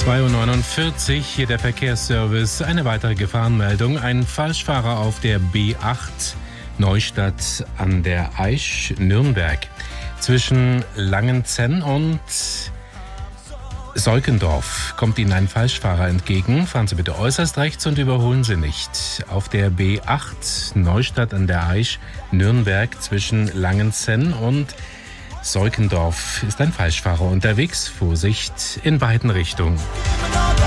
2:49 Uhr, hier der Verkehrsservice. Eine weitere Gefahrenmeldung. Ein Falschfahrer auf der B8 Neustadt an der Aisch, Nürnberg. Zwischen Langenzenn und Seukendorf kommt Ihnen ein Falschfahrer entgegen. Fahren Sie bitte äußerst rechts und überholen Sie nicht. Auf der B8 Neustadt an der Aisch, Nürnberg zwischen Langenzenn und Seukendorf ist ein Falschfahrer unterwegs. Vorsicht in beiden Richtungen.